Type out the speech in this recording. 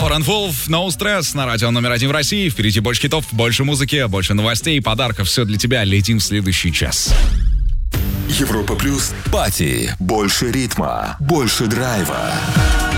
Лорен Вулф, No Stress на радио номер 1 в России. Впереди больше хитов, больше музыки, больше новостей, подарков. Все для тебя. Летим в следующий час. Европа Плюс. Пати. Больше ритма. Больше драйва.